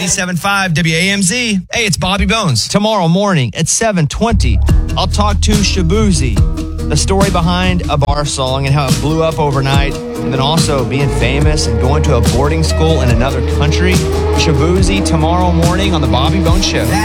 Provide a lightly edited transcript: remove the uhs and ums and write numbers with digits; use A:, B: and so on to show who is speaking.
A: 97.5 WAMZ. Hey, it's Bobby Bones.
B: Tomorrow morning at 7:20, I'll talk to Shabuzi, the story behind a bar song and how it blew up overnight, and then also being famous and going to a boarding school in another country. Shabuzi tomorrow morning on the Bobby Bones Show.